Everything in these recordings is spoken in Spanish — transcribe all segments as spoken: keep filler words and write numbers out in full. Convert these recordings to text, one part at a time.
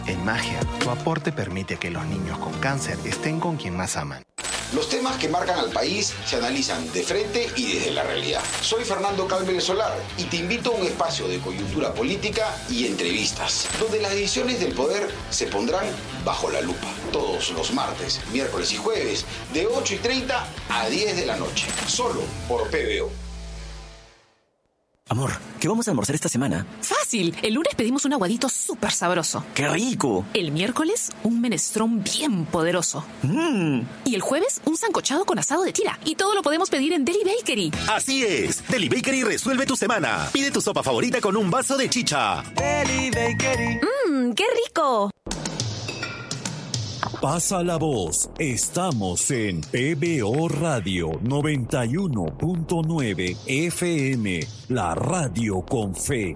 En Magia, tu aporte permite que los niños con cáncer estén con quien más aman. Los temas que marcan al país se analizan de frente y desde la realidad. Soy Fernando Cálmenes Solar y te invito a un espacio de coyuntura política y entrevistas, donde las decisiones del poder se pondrán bajo la lupa. Todos los martes, miércoles y jueves, de ocho y treinta a diez de la noche, solo por P B O. Amor, ¿qué vamos a almorzar esta semana? Fácil. El lunes pedimos un aguadito súper sabroso. ¡Qué rico! El miércoles, un menestrón bien poderoso. ¡Mmm! Y el jueves, un sancochado con asado de tira. Y todo lo podemos pedir en Deli Bakery. Así es. Deli Bakery resuelve tu semana. Pide tu sopa favorita con un vaso de chicha. Deli Bakery. ¡Mmm, qué rico! Pasa la voz. Estamos en P B O Radio noventa y uno punto nueve F M, la radio con fe.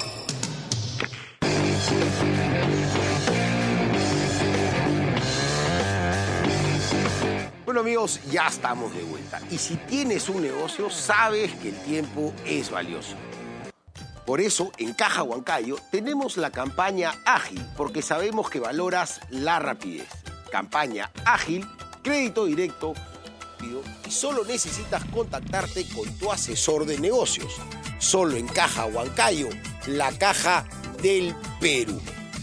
Bueno, amigos, ya estamos de vuelta. Y si tienes un negocio, sabes que el tiempo es valioso. Por eso, en Caja Huancayo tenemos la campaña Ágil, porque sabemos que valoras la rapidez. Campaña Ágil, crédito directo, y solo necesitas contactarte con tu asesor de negocios. Solo en Caja Huancayo, la caja del Perú.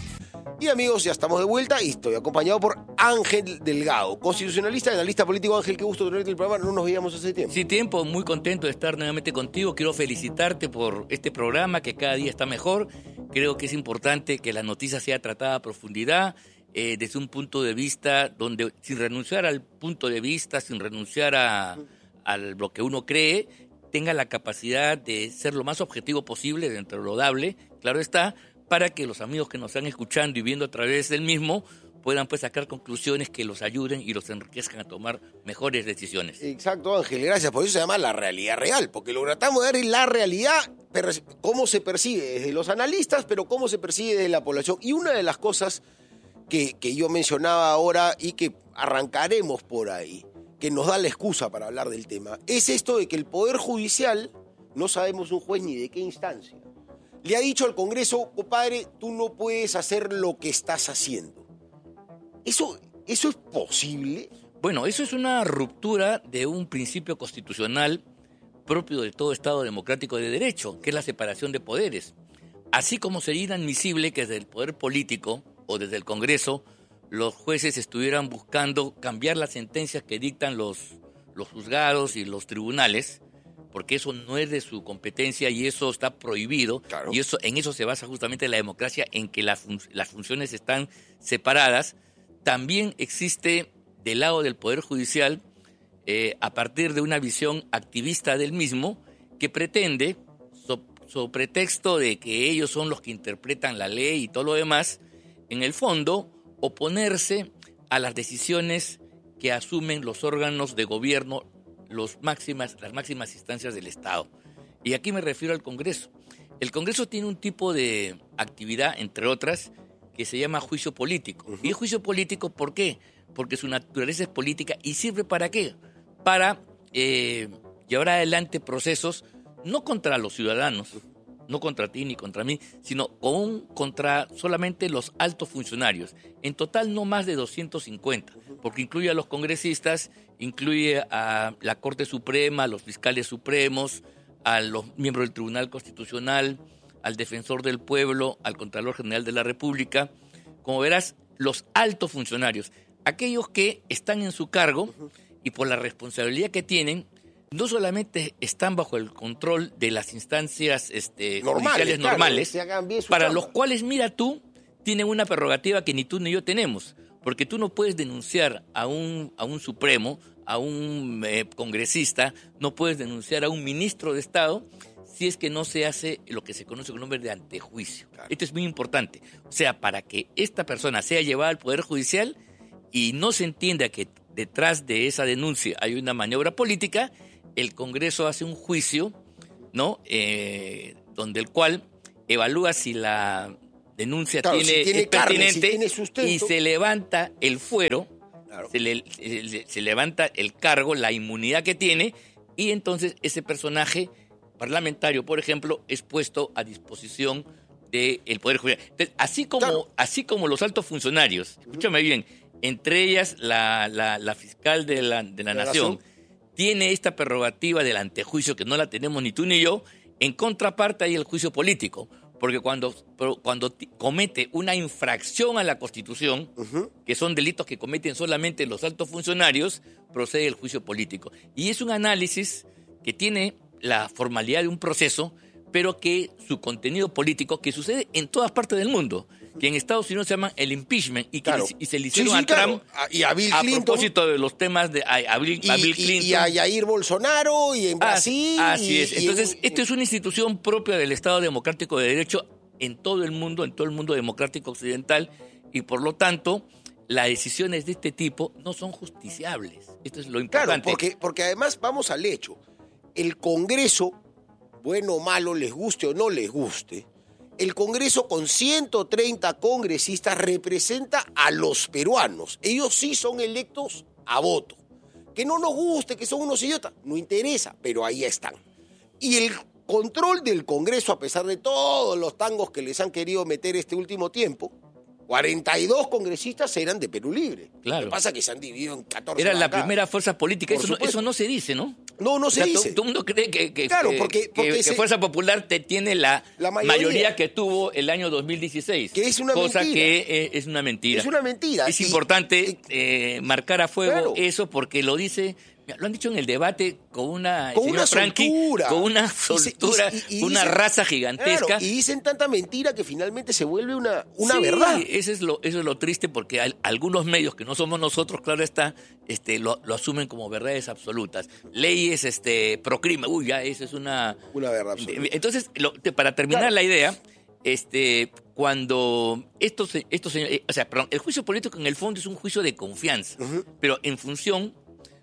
Y amigos, ya estamos de vuelta y estoy acompañado por Ángel Delgado, constitucionalista y analista político. Ángel, qué gusto tenerte en el programa, no nos veíamos hace tiempo. Sí, tiempo, muy contento de estar nuevamente contigo. Quiero felicitarte por este programa que cada día está mejor. Creo que es importante que la noticia sea tratada a profundidad, eh, desde un punto de vista donde, sin renunciar al punto de vista, sin renunciar a, a lo que uno cree, tenga la capacidad de ser lo más objetivo posible dentro de lo dable, claro está, para que los amigos que nos están escuchando y viendo a través del mismo puedan pues sacar conclusiones que los ayuden y los enriquezcan a tomar mejores decisiones. Exacto, Ángel, gracias. Por eso se llama la realidad real, porque lo que tratamos de dar es la realidad, cómo se percibe desde los analistas, pero cómo se percibe desde la población. Y una de las cosas que, que yo mencionaba ahora y que arrancaremos por ahí, que nos da la excusa para hablar del tema, es esto de que el Poder Judicial, no sabemos un juez ni de qué instancia, le ha dicho al Congreso, compadre, tú no puedes hacer lo que estás haciendo. ¿Eso, eso es posible? Bueno, eso es una ruptura de un principio constitucional propio de todo Estado democrático de derecho, que es la separación de poderes. Así como sería inadmisible que desde el poder político o desde el Congreso los jueces estuvieran buscando cambiar las sentencias que dictan los, los juzgados y los tribunales, porque eso no es de su competencia y eso está prohibido. Claro. Y eso, en eso se basa justamente la democracia, en que la fun- las funciones están separadas. También existe del lado del Poder Judicial, eh, a partir de una visión activista del mismo, que pretende, so, so pretexto de que ellos son los que interpretan la ley y todo lo demás, en el fondo, oponerse a las decisiones que asumen los órganos de gobierno, los máximas, las máximas instancias del Estado. Y aquí me refiero al Congreso. El Congreso tiene un tipo de actividad, entre otras, que se llama juicio político. Uh-huh. Y es juicio político, ¿por qué? Porque su naturaleza es política y sirve ¿para qué? Para eh, llevar adelante procesos no contra los ciudadanos, no contra ti ni contra mí, sino con, contra solamente los altos funcionarios. En total no más de doscientos cincuenta, porque incluye a los congresistas, incluye a la Corte Suprema, a los fiscales supremos, a los miembros del Tribunal Constitucional, al Defensor del Pueblo, al Contralor General de la República. Como verás, los altos funcionarios, aquellos que están en su cargo y por la responsabilidad que tienen, no solamente están bajo el control de las instancias este, normales, judiciales claro, normales, para chamba. Los cuales, mira tú, tienen una prerrogativa que ni tú ni yo tenemos, porque tú no puedes denunciar a un, a un supremo, a un eh, congresista, no puedes denunciar a un ministro de Estado si es que no se hace lo que se conoce con el nombre de antejuicio. Claro. Esto es muy importante. O sea, para que esta persona sea llevada al Poder Judicial y no se entienda que detrás de esa denuncia hay una maniobra política, el Congreso hace un juicio, ¿no? Eh, donde el cual evalúa si la denuncia claro, tiene, si tiene es carne, pertinente si tiene y se levanta el fuero, claro. se, le, se, se levanta el cargo, la inmunidad que tiene, y entonces ese personaje parlamentario, por ejemplo, es puesto a disposición del Poder Judicial. Entonces, así como, Claro. así como los altos funcionarios, escúchame bien, entre ellas la, la, la fiscal de la, de la, De la Nación, Nación. tiene esta prerrogativa del antejuicio que no la tenemos ni tú ni yo, en contraparte hay el juicio político. Porque cuando, cuando t- comete una infracción a la Constitución, uh-huh. que son delitos que cometen solamente los altos funcionarios, procede el juicio político. Y es un análisis que tiene la formalidad de un proceso, pero que su contenido político, que sucede en todas partes del mundo, que en Estados Unidos se llama el impeachment, y, que Claro. le, y se le hicieron Sí, sí, a Trump claro. Y a Bill a Clinton. propósito de los temas de a, a Bill, Y, a Bill y- Clinton. y a Jair Bolsonaro y en Brasil. Así y- es. y Entonces, en- esto es una institución propia del Estado Democrático de Derecho en todo el mundo, en todo el mundo democrático occidental, y por lo tanto, las decisiones de este tipo no son justiciables. Esto es lo Claro, importante. porque, porque además vamos al hecho. El Congreso, bueno o malo, les guste o no les guste, el Congreso con ciento treinta congresistas representa a los peruanos. Ellos sí son electos a voto. Que no nos guste, que son unos idiotas, no interesa, pero ahí están. Y el control del Congreso, a pesar de todos los tangos que les han querido meter este último tiempo, cuarenta y dos congresistas eran de Perú Libre. Claro. Lo que pasa es que se han dividido en catorce Era la bancadas. primera fuerza política. Por Eso no, supuesto. eso no se dice, ¿no? No, no se O sea, dice. Todo, todo el mundo cree que, que, Claro, que- porque- porque que- que se- Fuerza Popular te tiene la, La mayoría. mayoría que tuvo el año dos mil dieciséis. Que es una cosa mentira. que eh, es una mentira. Es una mentira. Es Y- importante eh, marcar a fuego Claro. eso porque lo dice, mira, lo han dicho en el debate con una, el Con señor una Frankie, soltura. con una Y se- soltura, y- y- y una dicen- raza gigantesca. Claro, y dicen tanta mentira que finalmente se vuelve una, una Sí, verdad. Eso es lo, eso es lo triste porque al- algunos medios que no somos nosotros, claro está, este, lo, lo asumen como verdades absolutas. Leyes este, pro crimen, uy, ya, eso es una... Una verdad absoluta. Entonces, lo- te- para terminar Claro. la idea, este, cuando estos, estos señores, eh, o sea, perdón, el juicio político en el fondo es un juicio de confianza, Ujú. pero en función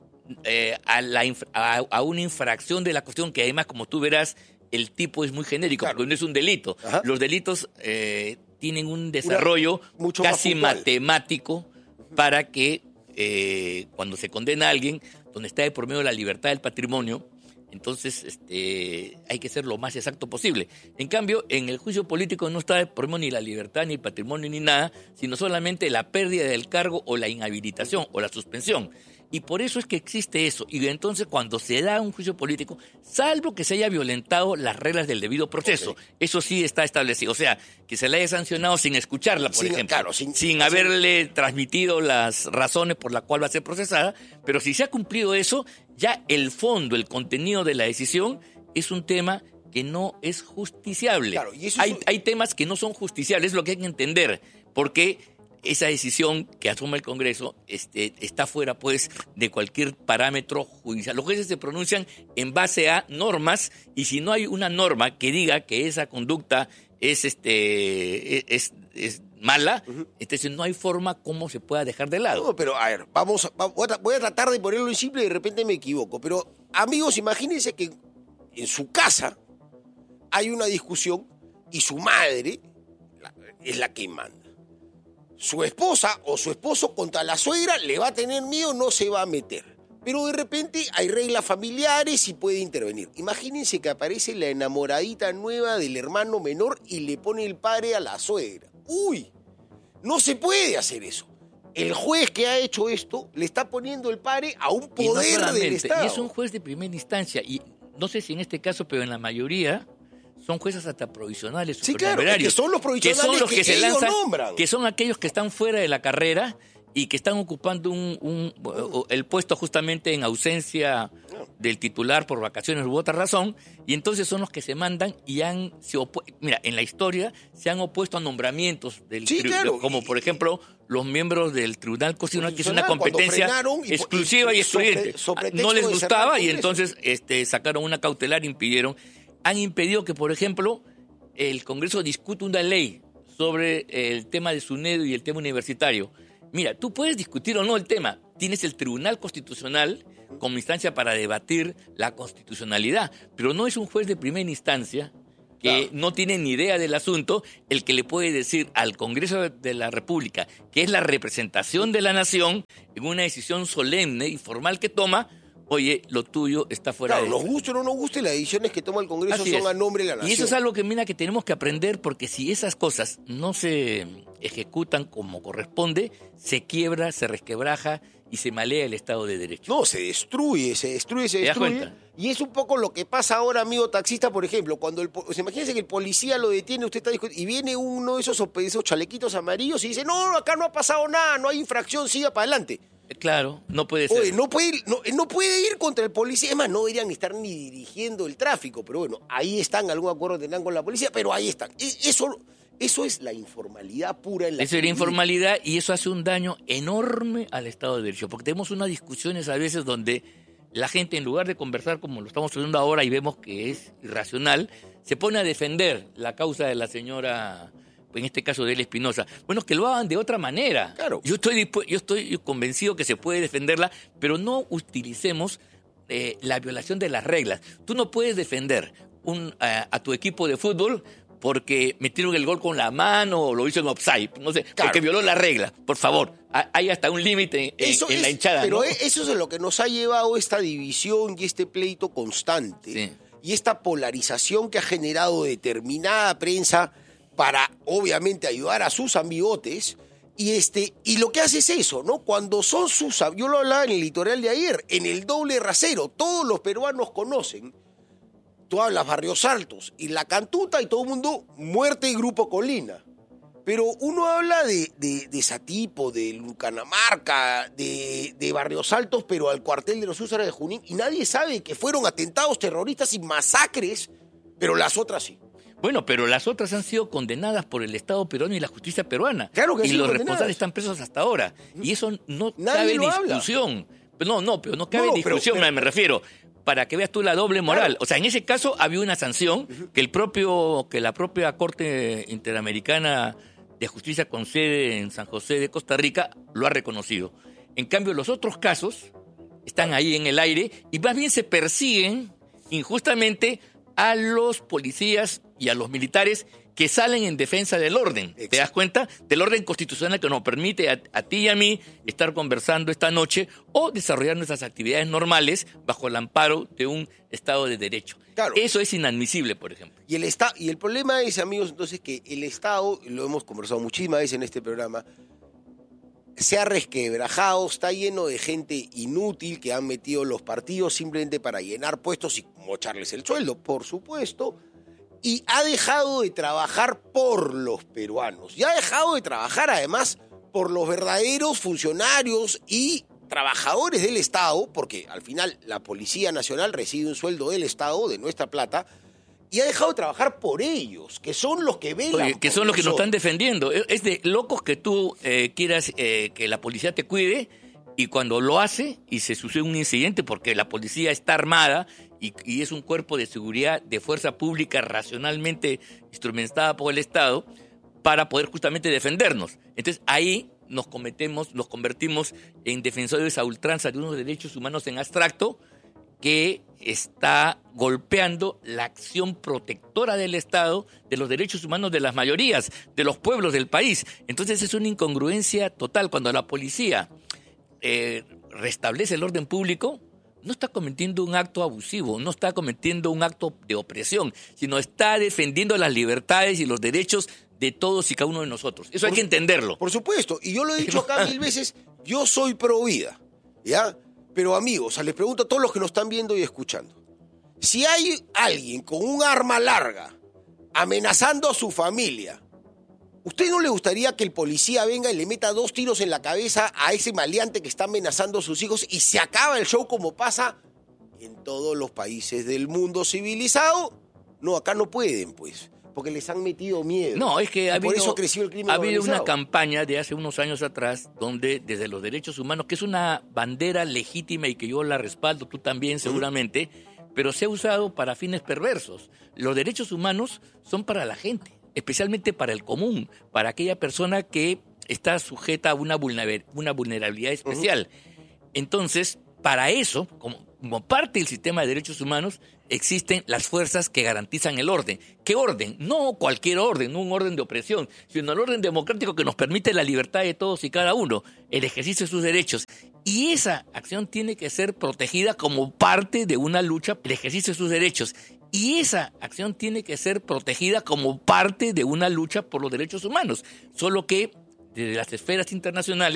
eh, a, la inf- a, a una infracción de la cuestión que además, como tú verás, el tipo es muy genérico, Claro. porque no es un delito. Ajá. Los delitos eh, tienen un desarrollo mucho más casi puntual. matemático para que eh, cuando se condena a alguien, donde está de por medio la libertad del patrimonio, entonces este, hay que ser lo más exacto posible. En cambio, en el juicio político no está de por medio ni la libertad, ni el patrimonio, ni nada, sino solamente la pérdida del cargo o la inhabilitación o la suspensión. Y por eso es que existe eso. Y entonces cuando se da un juicio político, salvo que se haya violentado las reglas del debido proceso, okay. Eso sí está establecido. O sea, que se le haya sancionado sin escucharla, por Sin- ejemplo. claro, sin- sin sin- haberle transmitido las razones por las cuales va a ser procesada. Pero si se ha cumplido eso, ya el fondo, el contenido de la decisión es un tema que no es justiciable. Claro, y eso hay, es- hay temas que no son justiciables, es lo que hay que entender. Porque esa decisión que asume el Congreso este, está fuera, pues, de cualquier parámetro judicial. Los jueces se pronuncian en base a normas y si no hay una norma que diga que esa conducta es, este, es, es mala, uh-huh. entonces no hay forma como se pueda dejar de lado. No, pero a ver, vamos, a- voy a, voy a tratar de ponerlo en simple y de repente me equivoco. Pero, amigos, imagínense que en su casa hay una discusión y su madre la- es la que manda. Su esposa o su esposo contra la suegra le va a tener miedo, no se va a meter. Pero de repente hay reglas familiares y puede intervenir. Imagínense que aparece la enamoradita nueva del hermano menor y le pone el padre a la suegra. ¡Uy! No se puede hacer eso. El juez que ha hecho esto le está poniendo el padre a un Y no poder solamente, del Estado. y es un juez de primera instancia. Y no sé si en este caso, pero en la mayoría son jueces hasta provisionales. Sí, claro, es que son los provisionales que, son los que que se ellos lanzan, nombran. que son aquellos que están fuera de la carrera y que están ocupando un, un- o- el puesto justamente en ausencia del titular por vacaciones u otra razón, y entonces son los que se mandan y han, se opu- mira, en la historia se han opuesto a nombramientos del Sí, tri- claro, como y- por ejemplo los miembros del Tribunal Constitucional, que es una Cuando competencia frenaron y- exclusiva y, y sobre- excluyente. sobre pretexto No les de gustaba cerrar el y Congreso. entonces este, sacaron una cautelar, impidieron, han impedido que, por ejemplo, el Congreso discute una ley sobre el tema de SUNEDO y el tema universitario. Mira, tú puedes discutir o no el tema. Tienes el Tribunal Constitucional como instancia para debatir la constitucionalidad, pero no es un juez de primera instancia que Claro. no tiene ni idea del asunto el que le puede decir al Congreso de la República, que es la representación de la nación, en una decisión solemne y formal que toma, oye, lo tuyo está fuera Claro, de... nos guste o no nos guste, las decisiones que toma el Congreso Así son es. a nombre de la nación. Y eso es algo que, mira, que tenemos que aprender, porque si esas cosas no se ejecutan como corresponde, se quiebra, se resquebraja y se malea el Estado de Derecho. No, se destruye, se destruye, se ¿Te das destruye. cuenta? Y es un poco lo que pasa ahora, amigo taxista, por ejemplo, cuando el, po- o sea, imagínense que el policía lo detiene, usted está discutiendo, y viene uno de esos, esos chalequitos amarillos y dice, no, acá no ha pasado nada, no hay infracción, siga para adelante. Claro, no puede ser. Oye, no puede, ir, no, no puede ir contra el policía, es más, no deberían estar ni dirigiendo el tráfico, pero bueno, ahí están, algún acuerdo tendrán con la policía, pero ahí están. E- Eso, eso es la informalidad pura en la Eso es que la vive. informalidad, y eso hace un daño enorme al Estado de Derecho, porque tenemos unas discusiones a veces donde la gente, en lugar de conversar como lo estamos haciendo ahora y vemos que es irracional, se pone a defender la causa de la señora, en este caso de Elia Espinosa. Bueno, que lo hagan de otra manera. Claro. Yo estoy, dispu- yo estoy convencido que se puede defenderla, pero no utilicemos eh, la violación de las reglas. Tú no puedes defender un, a, a tu equipo de fútbol porque metieron el gol con la mano o lo hizo en offside, no sé, Claro. porque violó las reglas. Por favor, ha- hay hasta un límite en, Eso en es, la hinchada, pero ¿no? e- eso es lo que nos ha llevado esta división y este pleito constante. Sí. Y esta polarización que ha generado determinada prensa para, obviamente, ayudar a sus amigotes. Y, este, y lo que hace es eso, ¿no? Cuando son sus... Yo lo hablaba en el editorial de ayer, en el doble rasero, todos los peruanos conocen. Tú hablas Barrios Altos y La Cantuta y todo el mundo, muerte y Grupo Colina. Pero uno habla de, de, de Satipo, de Lucanamarca, de, de Barrios Altos, pero al cuartel de los Húsares de Junín, y nadie sabe que fueron atentados terroristas y masacres, pero las otras sí. Bueno, pero las otras han sido condenadas por el Estado peruano y la justicia peruana. Claro que han y sido los condenadas. responsables están presos hasta ahora. Y eso no Nadie cabe lo habla. discusión. No, no, pero no cabe No, pero- discusión, pero- me refiero. Para que veas tú la doble moral. Claro. O sea, en ese caso había una sanción que el propio, que la propia Corte Interamericana de Justicia con sede en San José de Costa Rica lo ha reconocido. En cambio, los otros casos están ahí en el aire y más bien se persiguen injustamente a los policías y a los militares que salen en defensa del orden. ¿Te Exacto. das cuenta? Del orden constitucional que nos permite a, a ti y a mí estar conversando esta noche o desarrollar nuestras actividades normales bajo el amparo de un Estado de Derecho. Claro. Eso es inadmisible, por ejemplo. Y el, esta- y el problema es, amigos, entonces, que el Estado, y lo hemos conversado muchísimas veces en este programa, se ha resquebrajado, está lleno de gente inútil que han metido los partidos simplemente para llenar puestos y mocharles el sueldo, por supuesto, y ha dejado de trabajar por los peruanos, y ha dejado de trabajar además por los verdaderos funcionarios y trabajadores del Estado, porque al final la Policía Nacional recibe un sueldo del Estado, de nuestra plata, y ha dejado de trabajar por ellos, que son los que velan Oye, que por son los que nos nosotros. están defendiendo. Es es de locos que tú eh, quieras eh, que la policía te cuide y cuando lo hace y se sucede un incidente porque la policía está armada y, y es un cuerpo de seguridad de fuerza pública racionalmente instrumentada por el Estado para poder justamente defendernos. Entonces ahí nos cometemos, nos convertimos en defensores a ultranza de unos derechos humanos en abstracto que está golpeando la acción protectora del Estado de los derechos humanos de las mayorías, de los pueblos del país. Entonces es una incongruencia total. Cuando la policía eh, restablece el orden público, no está cometiendo un acto abusivo, no está cometiendo un acto de opresión, sino está defendiendo las libertades y los derechos de todos y cada uno de nosotros. Eso hay Por que su- entenderlo. Por supuesto, y yo lo he dicho acá mil veces, yo soy pro vida, ¿ya? Pero amigos, o sea, les pregunto a todos los que nos están viendo y escuchando, si hay alguien con un arma larga amenazando a su familia, ¿usted no le gustaría que el policía venga y le meta dos tiros en la cabeza a ese maleante que está amenazando a sus hijos y se acaba el show como pasa en todos los países del mundo civilizado? No, acá no pueden, pues, porque les han metido miedo. No, es que ha Y por habido, eso creció el crimen ha habido una organizado. campaña de hace unos años atrás donde desde los derechos humanos, que es una bandera legítima y que yo la respaldo, tú también seguramente, pero se ha usado para fines perversos. Los derechos humanos son para la gente, especialmente para el común, para aquella persona que está sujeta a una, vulner- una vulnerabilidad especial. Entonces, para eso, como como parte del sistema de derechos humanos, existen las fuerzas que garantizan el orden. ¿Qué orden? No cualquier orden, no un orden de opresión, sino el orden democrático que nos permite la libertad de todos y cada uno, el ejercicio de sus derechos. Y esa acción tiene que ser protegida como parte de una lucha, el ejercicio de sus derechos. Y esa acción tiene que ser protegida como parte de una lucha por los derechos humanos. Solo que desde las esferas internacionales